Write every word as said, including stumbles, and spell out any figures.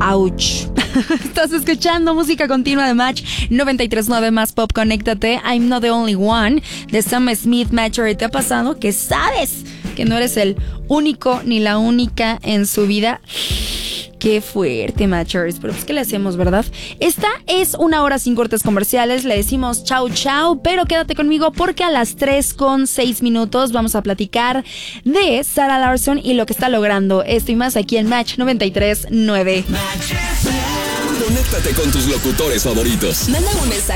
Ouch. Estás escuchando música continua de Match noventa y tres punto nueve más pop. Conéctate. I'm Not the Only One de Sam Smith. Matcher, ¿te ha pasado que sabes que no eres el único ni la única en su vida? Qué fuerte, Matchers. Pero pues, ¿qué le hacemos, verdad? Esta es una hora sin cortes comerciales. Le decimos chau, chau. Pero quédate conmigo porque a las tres con seis minutos vamos a platicar de Sarah Larson y lo que está logrando. Esto y más aquí en Match noventa y tres punto nueve. Conéctate con tus locutores favoritos. Manda un mensaje